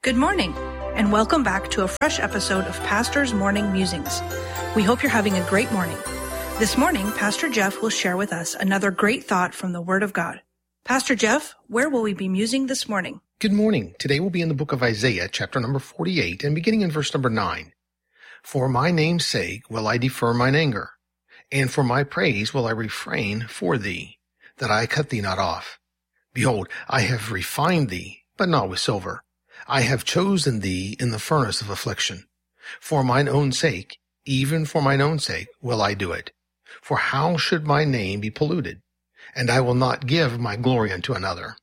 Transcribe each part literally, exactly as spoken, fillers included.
Good morning, and welcome back to a fresh episode of Pastor's Morning Musings. We hope you're having a great morning. This morning, Pastor Jeff will share with us another great thought from the Word of God. Pastor Jeff, where will we be musing this morning? Good morning. Today we'll be in the book of Isaiah, chapter number forty-eight, and beginning in verse number nine. For my name's sake will I defer mine anger, and for my praise will I refrain for thee, that I cut thee not off. Behold, I have refined thee, but not with silver. I have chosen thee in the furnace of affliction. For mine own sake, even for mine own sake, will I do it. For how should my name be polluted? And I will not give my glory unto another.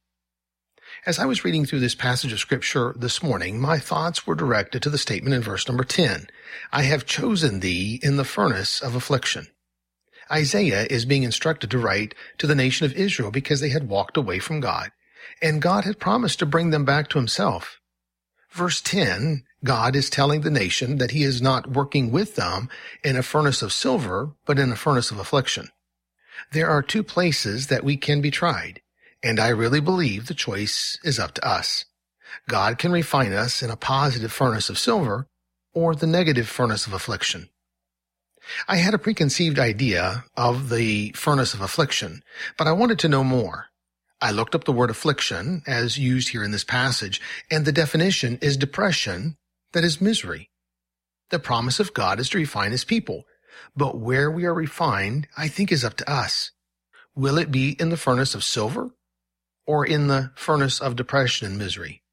As I was reading through this passage of Scripture this morning, my thoughts were directed to the statement in verse number ten. I have chosen thee in the furnace of affliction. Isaiah is being instructed to write to the nation of Israel because they had walked away from God, and God had promised to bring them back to himself. Verse ten, God is telling the nation that he is not working with them in a furnace of silver, but in a furnace of affliction. There are two places that we can be tried, and I really believe the choice is up to us. God can refine us in a positive furnace of silver or the negative furnace of affliction. I had a preconceived idea of the furnace of affliction, but I wanted to know more. I looked up the word affliction as used here in this passage, and the definition is depression, that is misery. The promise of God is to refine his people, but where we are refined, I think, is up to us. Will it be in the furnace of silver or in the furnace of depression and misery?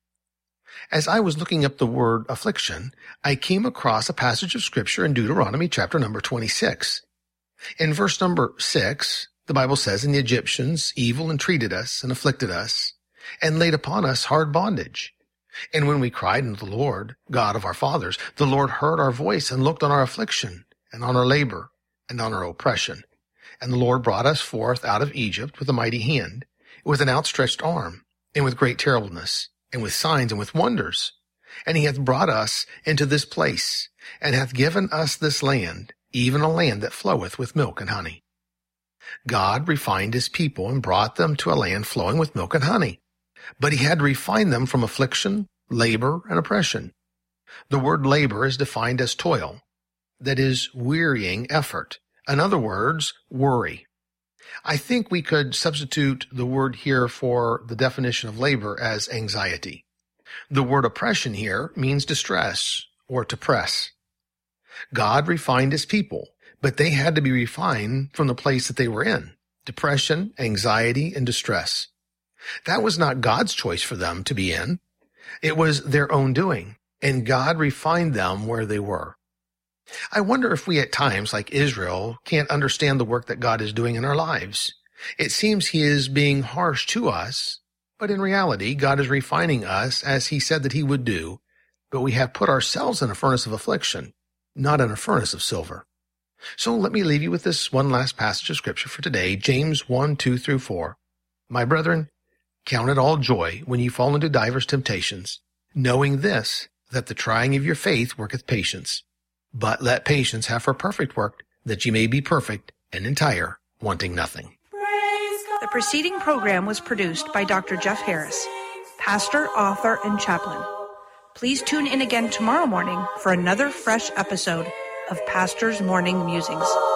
As I was looking up the word affliction, I came across a passage of Scripture in Deuteronomy chapter number twenty-six. In verse number six, the Bible says, And the Egyptians evil entreated us and afflicted us, and laid upon us hard bondage. And when we cried unto the Lord, God of our fathers, the Lord heard our voice and looked on our affliction, and on our labor, and on our oppression. And the Lord brought us forth out of Egypt with a mighty hand, with an outstretched arm, and with great terribleness, and with signs and with wonders. And he hath brought us into this place, and hath given us this land, even a land that floweth with milk and honey. God refined his people and brought them to a land flowing with milk and honey. But he had to refine them from affliction, labor, and oppression. The word labor is defined as toil, that is, wearying effort. In other words, worry. I think we could substitute the word here for the definition of labor as anxiety. The word oppression here means distress or to press. God refined his people, but they had to be refined from the place that they were in, depression, anxiety, and distress. That was not God's choice for them to be in. It was their own doing, and God refined them where they were. I wonder if we at times, like Israel, can't understand the work that God is doing in our lives. It seems he is being harsh to us, but in reality, God is refining us as he said that he would do, but we have put ourselves in a furnace of affliction, not in a furnace of silver. So let me leave you with this one last passage of Scripture for today, James one, two through four. My brethren, count it all joy when you fall into divers temptations, knowing this, that the trying of your faith worketh patience. But let patience have her perfect work, that ye may be perfect and entire, wanting nothing. The preceding program was produced by Doctor Jeff Harris, pastor, author, and chaplain. Please tune in again tomorrow morning for another fresh episode of Pastor's Morning Musings.